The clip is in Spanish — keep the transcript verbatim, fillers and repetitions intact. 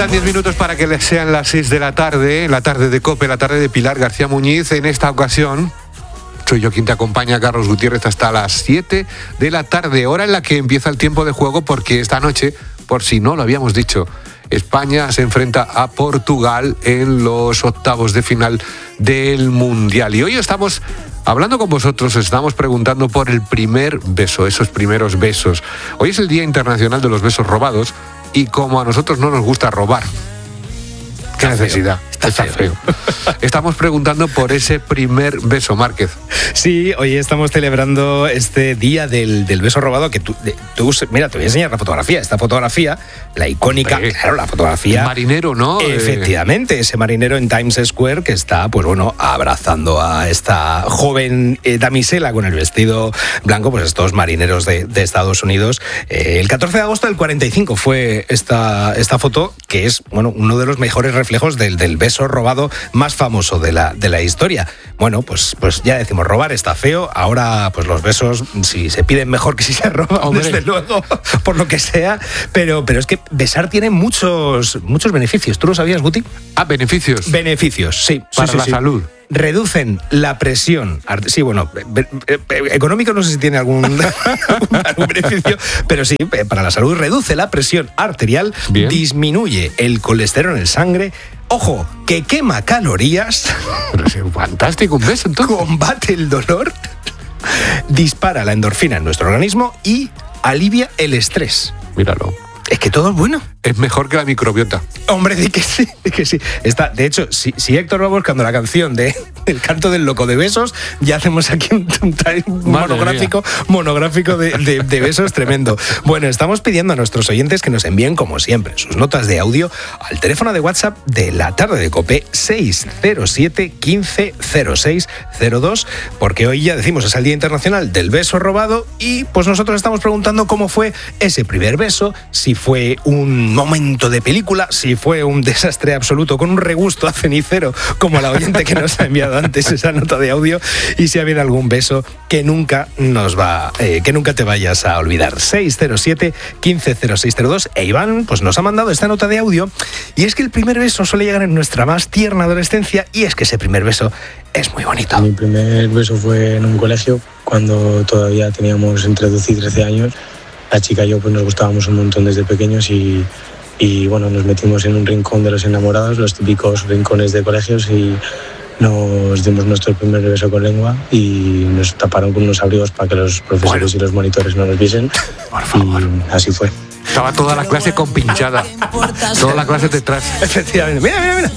Faltan diez minutos para que les sean las seis de la tarde, la tarde de COPE, la tarde de Pilar García Muñiz. En esta ocasión soy yo quien te acompaña, Carlos Gutiérrez, hasta las siete de la tarde, hora en la que empieza el tiempo de juego, porque esta noche, por si no lo habíamos dicho, España se enfrenta a Portugal en los octavos de final del Mundial. Y hoy estamos hablando con vosotros, estamos preguntando por el primer beso, esos primeros besos. Hoy es el Día Internacional de los Besos Robados y como a nosotros no nos gusta robar, ¿qué necesidad? Está, Está feo. feo. Estamos preguntando por ese primer beso, Márquez. Sí, hoy estamos celebrando este día del, del beso robado que tú, de, tú... Mira, te voy a enseñar la fotografía. Esta fotografía, la icónica, Hombre, claro, la fotografía... El marinero, ¿no? Efectivamente, ese marinero en Times Square que está, pues bueno, abrazando a esta joven eh, damisela con el vestido blanco, pues estos marineros de, de Estados Unidos. Eh, el catorce de agosto del cuarenta y cinco fue esta, esta foto, que es, bueno, uno de los mejores reflejos del, del beso robado más famoso de la, de la historia. Bueno, pues, pues ya decimos, robar está feo. Ahora, pues los besos, si se piden mejor que si se roban, Hombre. desde luego, por lo que sea. Pero, pero es que besar tiene muchos, muchos beneficios. ¿Tú lo sabías, Guti? Ah, beneficios. Beneficios, sí. Para sí, la sí, salud. Sí. Reducen la presión. Sí, bueno, económico no sé si tiene algún, algún beneficio, pero sí, para la salud reduce la presión arterial, Bien. disminuye el colesterol en el sangre. Ojo, que quema calorías. Pero es fantástico un beso, entonces. Combate el dolor, dispara la endorfina en nuestro organismo y alivia el estrés. Míralo. Es que todo es bueno. Es mejor que la microbiota. Hombre, di que sí, di que sí. Está, de hecho, si, si Héctor va buscando la canción de El canto del loco de besos, ya hacemos aquí un, un monográfico, monográfico de, de, de besos tremendo. Bueno, estamos pidiendo a nuestros oyentes que nos envíen, como siempre, sus notas de audio al teléfono de WhatsApp de la tarde de COPE seis cero siete, quince, cero seis, cero dos, porque hoy ya decimos es el Día Internacional del Beso Robado y pues nosotros estamos preguntando cómo fue ese primer beso, si fue un momento de película, si fue un desastre absoluto con un regusto a cenicero como la oyente que nos ha enviado antes esa nota de audio, y si ha habido algún beso que nunca nos va eh, que nunca te vayas a olvidar. Seis cero siete, quince, cero seis, cero dos. E Iván pues nos ha mandado esta nota de audio, y es que el primer beso suele llegar en nuestra más tierna adolescencia, y es que ese primer beso es muy bonito. Mi primer beso fue en un colegio cuando todavía teníamos entre doce y trece años. La chica y yo pues nos gustábamos un montón desde pequeños y, y bueno, nos metimos en un rincón de los enamorados, los típicos rincones de colegios, y nos dimos nuestro primer beso con lengua y nos taparon con unos abrigos para que los profesores bueno. y los monitores no nos viesen. Por favor. Y así fue. Estaba toda la clase compinchada. Toda la clase detrás. Efectivamente. Mira, mira, mira.